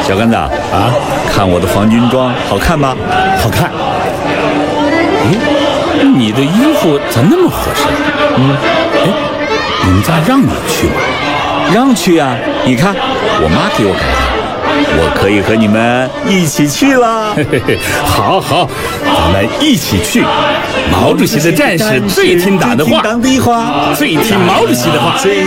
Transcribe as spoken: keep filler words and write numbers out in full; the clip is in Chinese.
小杆子啊，看我的黄军装好看吧？ 好看。哎，你的衣服咋那么合身？嗯，哎，你们家让你去吗？ 让去啊！你看，我妈给我改的，我可以和你们一起去了。 嘿嘿嘿，好好，咱们一起去。毛主席的战士最听党的话， 最听党的话， 最听毛主席的话。